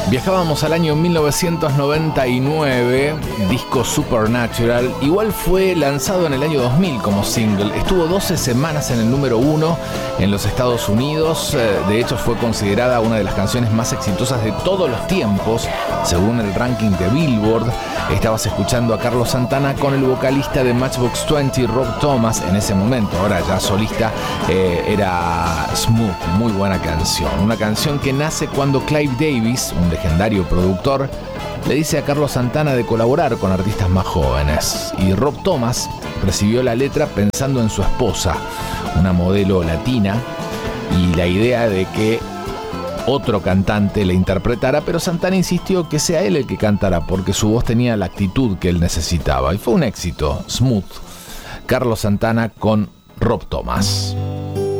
Viajábamos al año 1999, disco Supernatural. Igual fue lanzado en el año 2000 como single. Estuvo 12 semanas en el número 1 en los Estados Unidos. De hecho, fue considerada una de las canciones más exitosas de todos los tiempos, según el ranking de Billboard. Estabas escuchando a Carlos Santana con el vocalista de Matchbox 20, Rob Thomas, en ese momento, ahora ya solista. Era Smooth, muy buena canción. Una canción que nace cuando Clive Davis, un legendario productor, le dice a Carlos Santana de colaborar con artistas más jóvenes. Y Rob Thomas recibió la letra pensando en su esposa, una modelo latina, y la idea de que otro cantante le interpretara, pero Santana insistió que sea él el que cantara porque su voz tenía la actitud que él necesitaba. Y fue un éxito. Smooth, Carlos Santana con Rob Thomas.